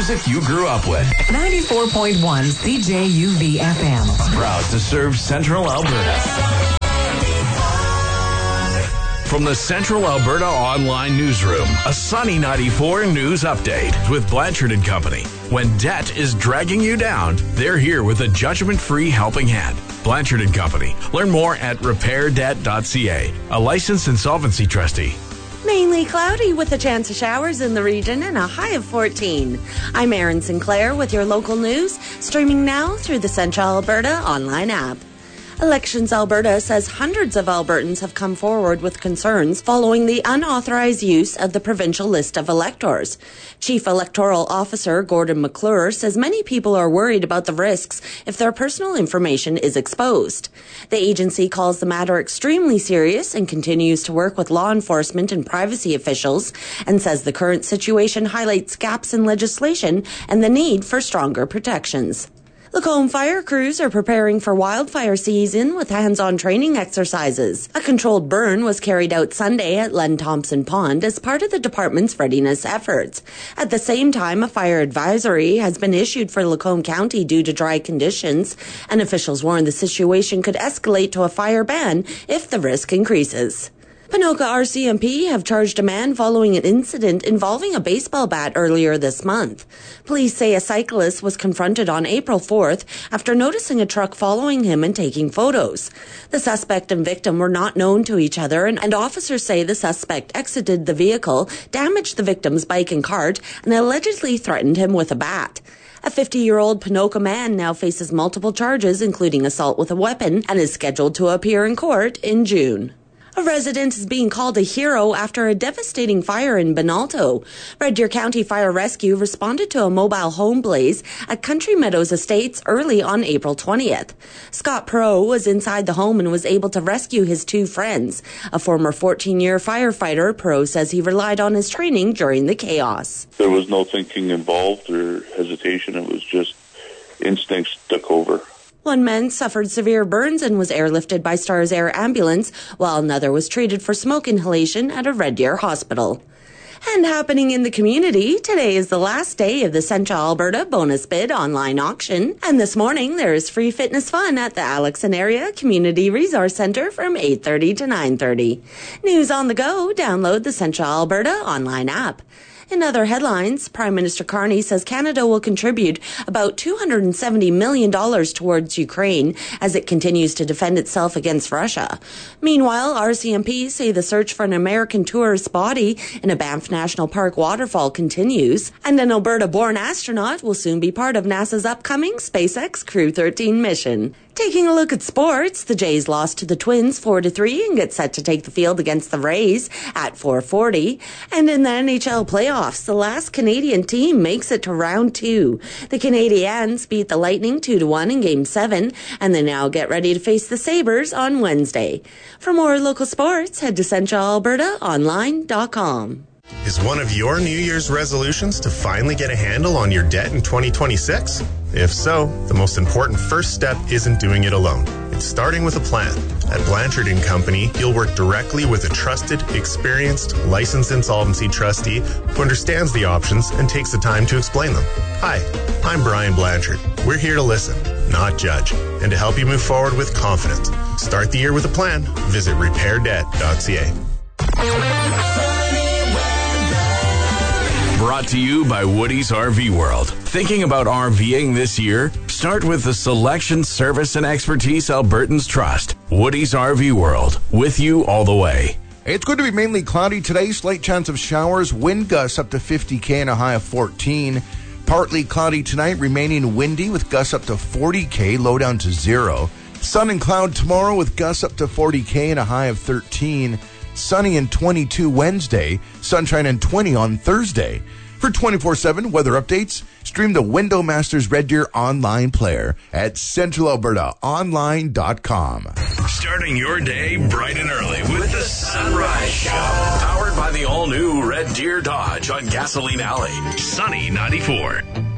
music you grew up with. 94.1 CJUV FM. Proud to serve Central Alberta. From the Central Alberta Online Newsroom, a Sunny 94 news update with Blanchard & Company. When debt is dragging you down, they're here with a judgment-free helping hand. Blanchard & Company. Learn more at repairdebt.ca, a licensed insolvency trustee. Mainly cloudy with a chance of showers in the region and a high of 14. I'm Erin Sinclair with your local news, streaming now through the Central Alberta online app. Elections Alberta says hundreds of Albertans have come forward with concerns following the unauthorized use of the provincial list of electors. Chief Electoral Officer Gordon McClure says many people are worried about the risks if their personal information is exposed. The agency calls the matter extremely serious and continues to work with law enforcement and privacy officials, and says the current situation highlights gaps in legislation and the need for stronger protections. Lacombe fire crews are preparing for wildfire season with hands-on training exercises. A controlled burn was carried out Sunday at Len Thompson Pond as part of the department's readiness efforts. At the same time, a fire advisory has been issued for Lacombe County due to dry conditions, and officials warn the situation could escalate to a fire ban if the risk increases. Ponoka RCMP have charged a man following an incident involving a baseball bat earlier this month. Police say a cyclist was confronted on April 4th after noticing a truck following him and taking photos. The suspect and victim were not known to each other, and officers say the suspect exited the vehicle, damaged the victim's bike and cart, and allegedly threatened him with a bat. A 50-year-old Ponoka man now faces multiple charges, including assault with a weapon, and is scheduled to appear in court in June. A resident is being called a hero after a devastating fire in Benalto. Red Deer County Fire Rescue responded to a mobile home blaze at Country Meadows Estates early on April 20th. Scott Perot was inside the home and was able to rescue his two friends. A former 14-year firefighter, Perot says he relied on his training during the chaos. There was no thinking involved or hesitation. It was just instincts took over. One man suffered severe burns and was airlifted by Stars Air Ambulance, while another was treated for smoke inhalation at a Red Deer hospital. And happening in the community, today is the last day of the Central Alberta Bonus Bid online auction. And this morning, there is free fitness fun at the Alexon Area Community Resource Centre from 8:30 to 9:30. News on the go, download the Central Alberta online app. In other headlines, Prime Minister Carney says Canada will contribute about $270 million towards Ukraine as it continues to defend itself against Russia. Meanwhile, RCMP say the search for an American tourist's body in a Banff National Park waterfall continues, and an Alberta-born astronaut will soon be part of NASA's upcoming SpaceX Crew 13 mission. Taking a look at sports, the Jays lost to the Twins 4-3 and get set to take the field against the Rays at 4:40. And in the NHL playoffs, the last Canadian team makes it to round 2. The Canadiens beat the Lightning 2-1 in Game 7, and they now get ready to face the Sabres on Wednesday. For more local sports, head to CentralAlbertaOnline.com. Is one of your New Year's resolutions to finally get a handle on your debt in 2026? If so, the most important first step isn't doing it alone. It's starting with a plan. At Blanchard & Company, you'll work directly with a trusted, experienced, licensed insolvency trustee who understands the options and takes the time to explain them. Hi, I'm Brian Blanchard. We're here to listen, not judge, and to help you move forward with confidence. Start the year with a plan. Visit repairdebt.ca. Brought to you by Woody's RV World. Thinking about RVing this year? Start with the selection, service, and expertise Albertans trust. Woody's RV World. With you all the way. It's going to be mainly cloudy today. Slight chance of showers. Wind gusts up to 50 and a high of 14. Partly cloudy tonight, remaining windy with gusts up to 40 low down to 0. Sun and cloud tomorrow with gusts up to 40 and a high of 13. Sunny and 22 Wednesday, sunshine and 20 on Thursday. For 24/7 weather updates, stream the Window Masters Red Deer online player at CentralAlbertaOnline.com. Starting your day bright and early with the Sunrise Show. Powered by the all-new Red Deer Dodge on Gasoline Alley. Sunny 94.